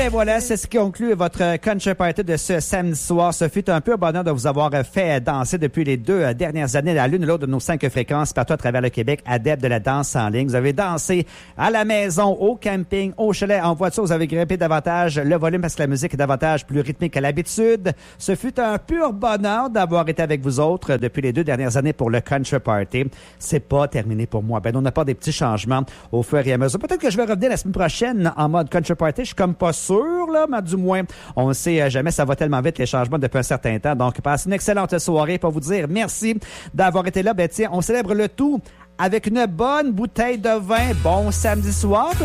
Et voilà, c'est ce qui conclut votre Country Party de ce samedi soir. Ce fut un peu un bonheur de vous avoir fait danser depuis les 2 dernières années à l'une ou l'autre de nos 5 fréquences partout à travers le Québec, adeptes de la danse en ligne. Vous avez dansé à la maison, au camping, au chalet, en voiture. Vous avez grimpé davantage le volume parce que la musique est davantage plus rythmique qu'à l'habitude. Ce fut un pur bonheur d'avoir été avec vous autres depuis les 2 dernières années pour le Country Party. C'est pas terminé pour moi. On n'a pas des petits changements au fur et à mesure. Peut-être que je vais revenir la semaine prochaine en mode Country Party. Je suis comme pas sûr, là, mais du moins, on ne sait jamais, ça va tellement vite les changements depuis un certain temps. Donc, passez une excellente soirée pour vous dire merci d'avoir été là. Ben tiens, on célèbre le tout avec une bonne bouteille de vin. Bon samedi soir.